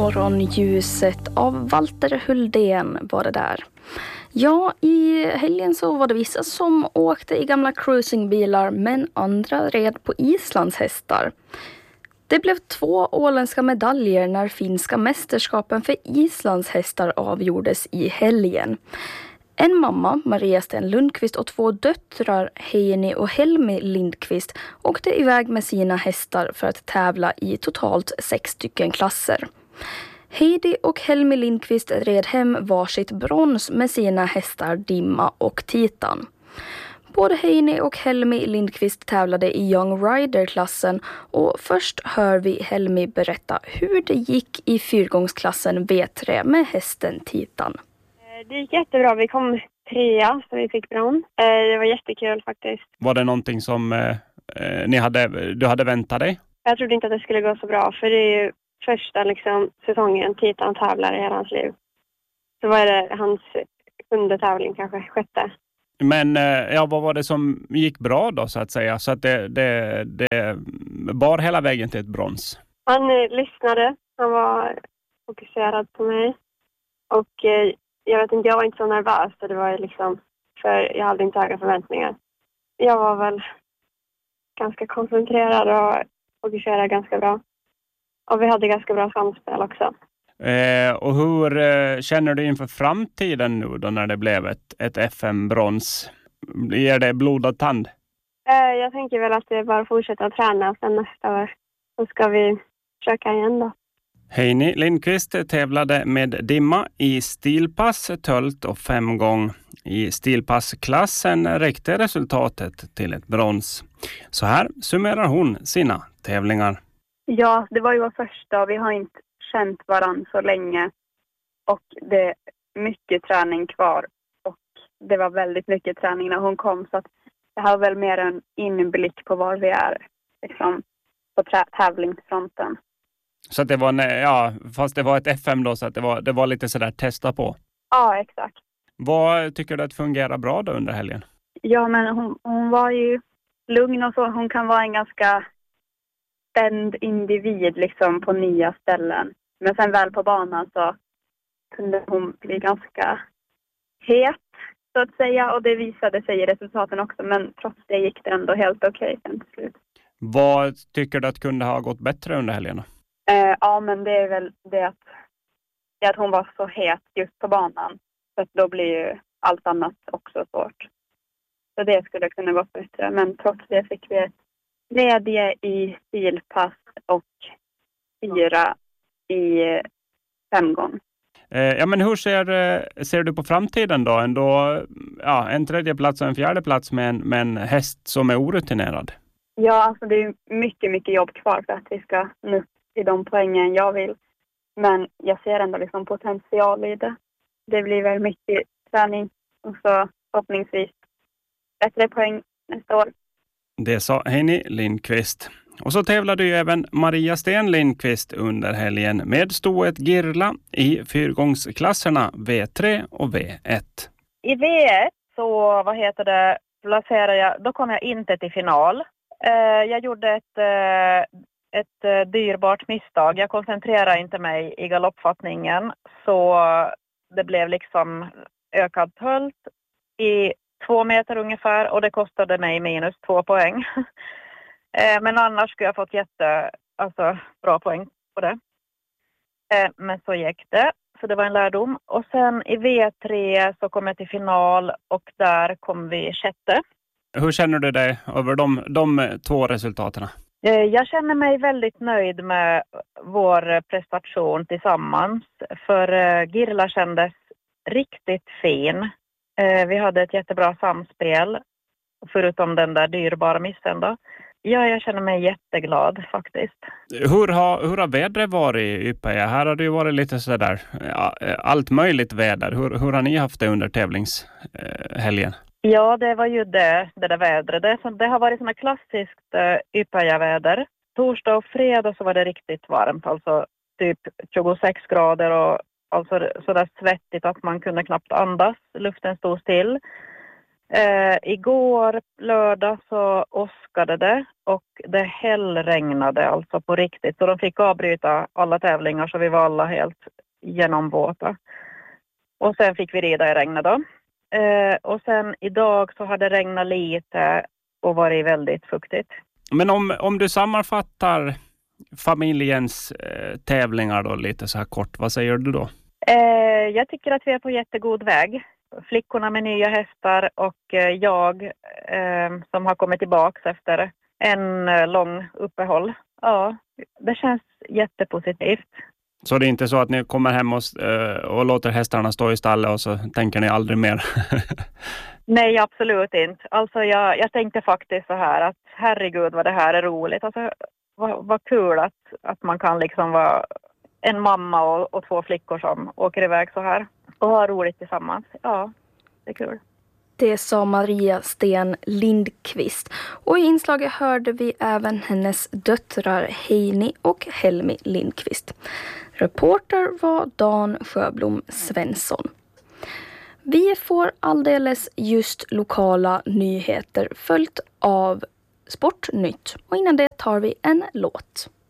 Morgonljuset av Walter Huldén var det där. Ja, i helgen så var det vissa som åkte i gamla cruisingbilar men andra red på islandshästar. Det blev 2 åländska medaljer när finska mästerskapen för islandshästar avgjordes i helgen. En mamma, Maria Sten Lundqvist, och 2 döttrar, Heini och Helmi Lindqvist, åkte iväg med sina hästar för att tävla i totalt 6 stycken klasser. Heidi och Helmi Lindqvist red hem varsitt brons med sina hästar Dimma och Titan. Både Heini och Helmi Lindqvist tävlade i Young Rider-klassen och först hör vi Helmi berätta hur det gick i fyrgångsklassen V3 med hästen Titan. Det gick jättebra. Vi kom 3 så vi fick brons. Det var jättekul faktiskt. Var det någonting som du hade väntat dig? Jag trodde inte att det skulle gå så bra, för det är ju första säsongen Titan tävlar i hela hans liv. Så var det hans 7:e tävling, kanske 6:e. Men vad var det som gick bra då så att säga? Så att det bar hela vägen till ett brons? Han lyssnade. Han var fokuserad på mig. Och jag vet inte, jag var inte så nervös. Det var för jag hade inte höga förväntningar. Jag var väl ganska koncentrerad och fokuserade ganska bra. Och vi hade ganska bra samspel också. Och hur känner du inför framtiden nu då när det blev ett FM-brons? Ger det blod och tand? Jag tänker väl att det är bara att fortsätta träna och sen nästa år så ska vi försöka igen då. Heini Lindqvist tävlade med Dimma i stilpass, tölt och 5 gång. I stilpassklassen räckte resultatet till ett brons. Så här summerar hon sina tävlingar. Ja, det var ju vår första och vi har inte känt varann så länge. Och det är mycket träning kvar. Och det var väldigt mycket träning när hon kom. Så att det har väl mer en inblick på var vi är på tävlingsfronten. Så att det var fast det var ett FM då, så att det var lite sådär testa på. Ja, exakt. Vad tycker du att fungerar bra då under helgen? Ja, men hon var ju lugn och så. Hon kan vara en ganska spänd individ på nya ställen. Men sen väl på banan så kunde hon bli ganska het så att säga. Och det visade sig i resultaten också. Men trots det gick det ändå helt okej till slut. Vad tycker du att kunde ha gått bättre under helgen då? Ja, men det är väl det att hon var så het just på banan. Så att då blir ju allt annat också svårt. Så det skulle kunna gå bättre. Men trots det fick vi ett 3 i stilpass och 4 i 5 gång. Ja, men hur ser du på framtiden då? En 3:e plats och en 4:e plats med en häst som är orutinerad. Ja, alltså det är mycket, mycket jobb kvar för att vi ska nå upp till de poängen jag vill. Men jag ser ändå potential i det. Det blir väl mycket träning och så förhoppningsvis bättre poäng nästa år. Det sa Heini Lindqvist. Och så tävlade ju även Maria Sten Lindqvist under helgen med stoet Girla i fyrgångsklasserna V3 och V1. I V1 så placerade jag, då kom jag inte till final. Jag gjorde ett dyrbart misstag. Jag koncentrerade inte mig i galoppfattningen, så det blev ökad tölt i 2 meter ungefär och det kostade mig minus 2 poäng. Men annars skulle jag fått bra poäng på det. Men så gick det, så det var en lärdom. Och sen i V3 så kom jag till final och där kom vi 6:e. Hur känner du dig över de 2 resultaten? Jag känner mig väldigt nöjd med vår prestation tillsammans. För Girla kändes riktigt fin. Vi hade ett jättebra samspel, förutom den där dyrbara missen då. Ja, jag känner mig jätteglad faktiskt. Hur har vädret varit i Ypäjä? Här har det ju varit lite sådär allt möjligt väder. Hur har ni haft det under tävlingshelgen? Ja, det var ju det där vädret. Det har varit sådana klassiskt Ypäjä-väder. Torsdag och fredag så var det riktigt varmt, alltså typ 26 grader och alltså sådär svettigt att man kunde knappt andas. Luften stod still. Igår lördag så åskade det och det hällregnade alltså på riktigt. Så de fick avbryta alla tävlingar så vi var alla helt genomvåta. Och sen fick vi rida i regnet då. Och sen idag så hade det regnat lite och varit väldigt fuktigt. Men om du sammanfattar familjens tävlingar då lite så här kort, vad säger du då? Jag tycker att vi är på jättegod väg. Flickorna med nya hästar och jag som har kommit tillbaka efter en lång uppehåll. Ja, det känns jättepositivt. Så det är inte så att ni kommer hem och låter hästarna stå i stallet och så tänker ni aldrig mer? Nej, absolut inte. Alltså jag tänkte faktiskt så här att herregud vad det här är roligt. Alltså vad kul att man kan liksom vara en mamma och 2 flickor som åker iväg så här och har roligt tillsammans. Ja, det är kul. Det sa Maria Sten Lindqvist. Och i inslaget hörde vi även hennes döttrar Heini och Helmi Lindqvist. Reporter var Dan Sjöblom Svensson. Vi får alldeles just lokala nyheter följt av Sportnytt. Och innan det tar vi en låt.